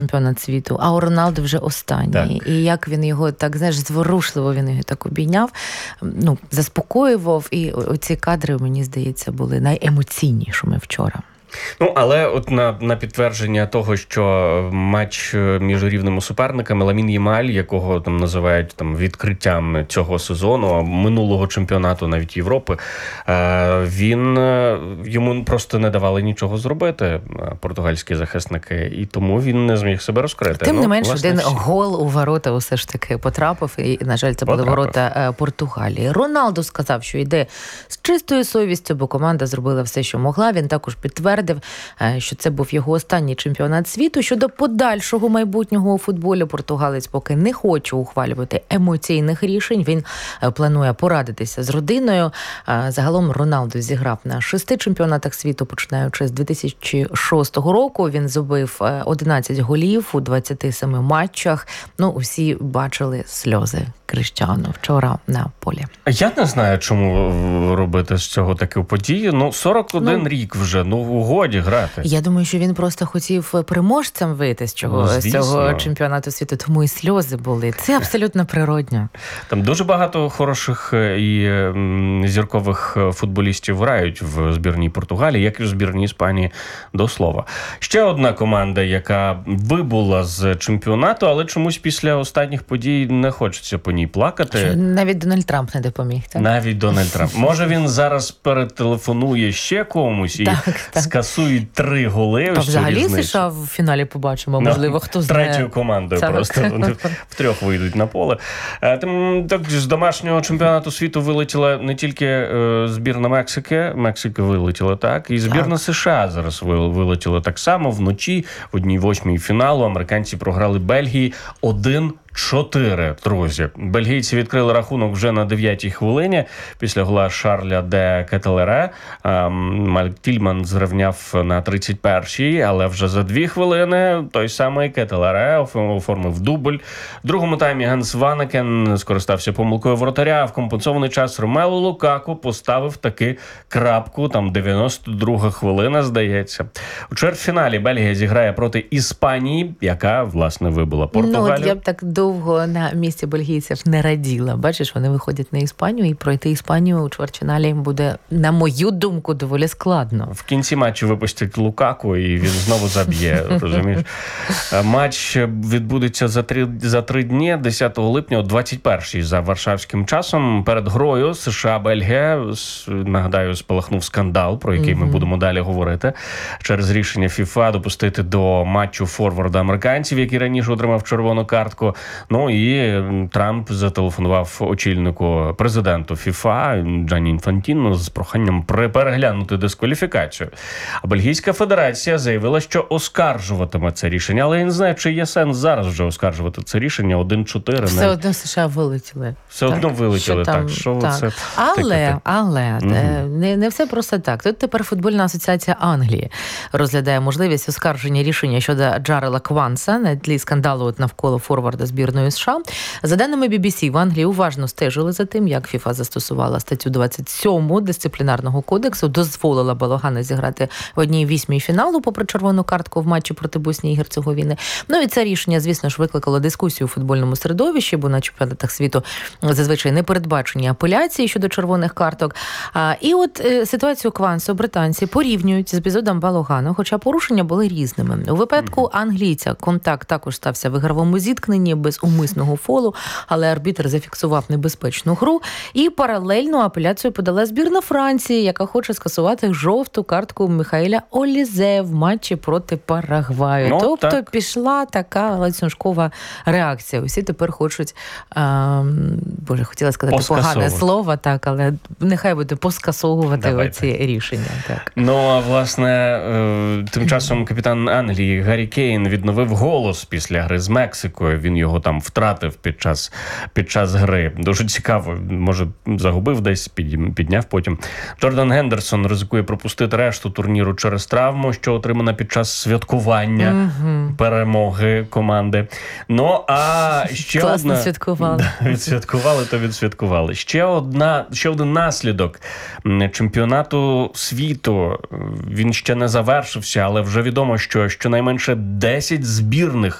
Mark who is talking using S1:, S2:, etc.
S1: чемпіонат світу, а у Роналду вже останній. Так. І як він його так, знаєш, зворушливо він його так обійняв, заспокоював. І оці кадри, мені здається, були найемоційнішими вчора.
S2: Але от на підтвердження того, що матч між рівними суперниками, Ламін Ямаль, якого там називають відкриттям цього сезону, минулого чемпіонату навіть Європи, йому просто не давали нічого зробити, португальські захисники, і тому він не зміг себе розкрити.
S1: Тим не менш, один гол у ворота все ж таки потрапив, і, на жаль, це були ворота Португалії. Роналду сказав, що йде з чистою совістю, бо команда зробила все, що могла. Він також підтвердив, що це був його останній чемпіонат світу. Щодо подальшого майбутнього у футболі, португалець поки не хоче ухвалювати емоційних рішень. Він планує порадитися з родиною. Загалом Роналду зіграв на 6 чемпіонатах світу, починаючи з 2006 року. Він забив 11 голів у 27 матчах. Усі бачили сльози Кріштіану вчора на полі.
S2: Я не знаю, чому робити з цього таку подію. 41 рік вже, годі грати.
S1: Я думаю, що він просто хотів переможцем вийти з цього чемпіонату світу, тому і сльози були. Це абсолютно природньо.
S2: Там дуже багато хороших і зіркових футболістів грають в збірній Португалії, як і в збірній Іспанії, до слова. Ще одна команда, яка вибула з чемпіонату, але чомусь після останніх подій не хочеться по ній плакати.
S1: Що навіть Дональд Трамп не допоміг, так?
S2: Навіть Дональд Трамп. Може, він зараз перетелефонує ще комусь і скасують 3 голи.
S1: Та взагалі США в фіналі побачимо, можливо, хто знає.
S2: Третьою командою просто. В 3 вийдуть на поле. Так, з домашнього чемпіонату світу вилетіла не тільки збірна Мексики. Мексика вилетіла, так. І збірна США зараз вилетіла так само. Вночі, в 1/8 фіналу, американці програли Бельгії 1-4, друзі. Бельгійці відкрили рахунок вже на 9-й хвилині після гола Шарля де Кетелере. Мальк Тільман зрівняв на 31-й, але вже за 2 хвилини той самий Кетелере оформив дубль. В другому таймі Ганс Ванекен скористався помилкою воротаря. В компенсований час Ромелу Лукаку поставив таки крапку. Там 92-га хвилина, здається. У чвертьфіналі Бельгія зіграє проти Іспанії, яка, власне, вибила Португалію.
S1: Я б так довго на місці бельгійців не раділа. Бачиш, вони виходять на Іспанію, і пройти Іспанію у чвертьфіналі їм буде, на мою думку, доволі складно.
S2: В кінці матчу випустять Лукаку, і він знову заб'є, розумієш? Матч відбудеться за 3 дні, 10 липня о 21-й за варшавським часом. Перед грою США-Бельгія, нагадаю, спалахнув скандал, про який ми будемо далі говорити, через рішення ФІФА допустити до матчу форварда американців, який раніше отримав червону картку. І Трамп зателефонував очільнику президенту ФІФА Джанні Інфантіно з проханням переглянути дискваліфікацію. А Бельгійська федерація заявила, що оскаржуватиме це рішення, але я не знаю, чи є сенс зараз вже оскаржувати це рішення. 1-4.
S1: Все одно США вилетіли.
S2: Все одно вилетіли, так. Це
S1: але не все просто так. Тут тепер футбольна асоціація Англії розглядає можливість оскарження рішення щодо Джарела Кванса на тлі скандалу навколо форварда збірної США. За даними BBC, в Англії уважно стежили за тим, як ФІФА застосувала статтю 27 дисциплінарного кодексу, дозволила Балогану зіграти в 1/8 фіналу попри червону картку в матчі проти Боснії і Герцеговіни. І це рішення, звісно ж, викликало дискусію у футбольному середовищі, бо на чемпіонатах світу зазвичай не передбачені апеляції щодо червоних карток. І от ситуацію Квансу британці порівнюють з епізодом Балогану, хоча порушення були різними. У випадку англійця контакт також стався в ігровому зіткненні без умисного фолу, але арбітр зафіксував небезпечну гру. І паралельно апеляцію подала збірна Франції, яка хоче скасувати жовту картку Міхаеля Олізе в матчі проти Парагваю. Тобто пішла така ланцюжкова реакція. Усі тепер хочуть, хотіла сказати погане слово, так, але нехай буде поскасовувати оці рішення. Так.
S2: А власне, тим часом капітан Англії Гаррі Кейн відновив голос після гри з Мексикою. Він його там втратив під час гри. Дуже цікаво, може загубив десь, підняв потім. Джордан Гендерсон ризикує пропустити решту турніру через травму, що отримана під час святкування перемоги команди. Ну, а ще
S1: класно святкували.
S2: Відсвяткували. Ще один наслідок чемпіонату світу. Він ще не завершився, але вже відомо, що щонайменше 10 збірних